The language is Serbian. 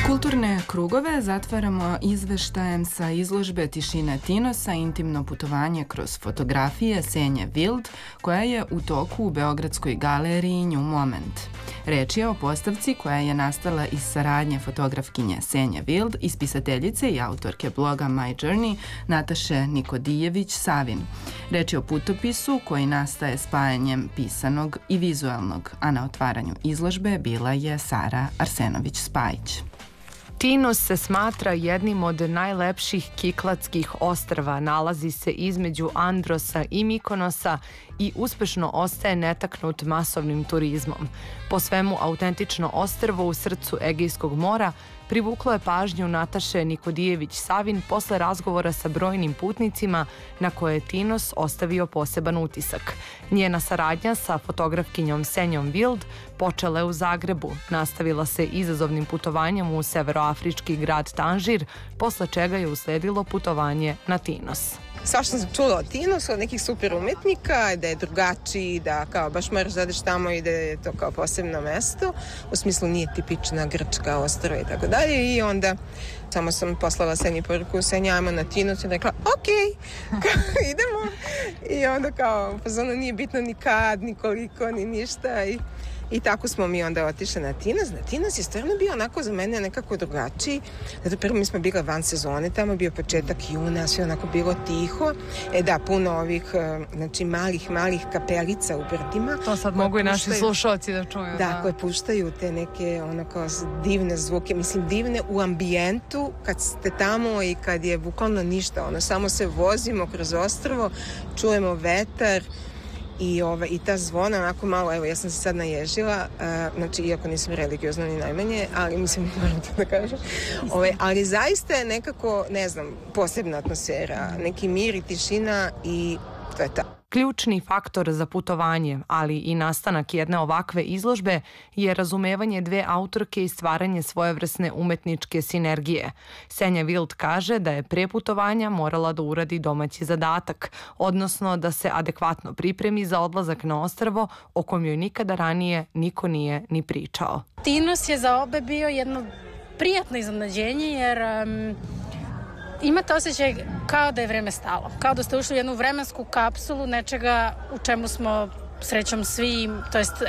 Kulturne krugove zatvaramo izveštajem sa izložbe Tišina Tinosa, intimno putovanje kroz fotografije Senje Wild, koja je u toku u Beogradskoj galeriji New Moment. Reč je o postavci koja je nastala iz saradnje fotografkinje Senje Wild i spisateljice i autorke bloga My Journey Nataše Nikodijević-Savin. Reč je o putopisu koji nastaje spajanjem pisanog i vizualnog, a na otvaranju izložbe bila je Sara Arsenović-Spajić. Tinos se smatra jednim od najlepših kiklatskih ostrva, nalazi se između Androsa i Mikonosa i uspešno ostaje netaknut masovnim turizmom. Po svemu autentično ostrvo u srcu Egejskog mora privuklo je pažnju Nataše Nikodijević-Savin posle razgovora sa brojnim putnicima na koje je Tinos ostavio poseban utisak. Njena saradnja sa fotografkinjom Senjom Wild počela je u Zagrebu, nastavila se izazovnim putovanjem u severoafrički grad Tanžir, posle čega je usledilo putovanje na Tinos. Svašta sam čula od Tinosa, od nekih super umetnika, da je drugačiji, da kao baš moraš da odeš tamo i da je to kao posebno mesto. U smislu nije tipična grčka ostrva i tako dalje. I onda samo sam poslala Senji poruku, Senja, ajmo na Tinos i rekla, okej, idemo. I onda kao, pozorno nije bitno ni kad, ni koliko, ni ništa. I tako smo mi onda otišli na Tinos. Na Tinos je stvarno bio onako za mene nekako drugačiji. Zato prvo mi smo bili van sezone, tamo bio početak juna, sve onako bilo tiho. Da, puno ovih, znači malih kapelica u brdima. To sad mogu i naši slušalci da čuju. Da, koje puštaju te neke onako divne zvuke, mislim divne u ambijentu kad ste tamo i kad je bukvalno ništa, samo se vozimo kroz ostrvo, čujemo vetar. I ta zvona onako malo, evo ja sam se sad naježila, znači iako nisam religiozna ni najmanje, ali mislim, moram to da kažem, ali zaista je nekako, ne znam, posebna atmosfera, neki mir i tišina i to je ta. Ključni faktor za putovanje, ali i nastanak jedne ovakve izložbe je razumevanje dve autorke i stvaranje svojevrsne umetničke sinergije. Senja Wild kaže da je pre putovanja morala da uradi domaći zadatak, odnosno da se adekvatno pripremi za odlazak na ostrvo o kojem joj nikada ranije niko nije ni pričao. Tinos je za obe bio jedno prijatno iznenađenje jer imate osjećaj kao da je vreme stalo, kao da ste ušli u jednu vremensku kapsulu nečega u čemu smo srećom svi, to jest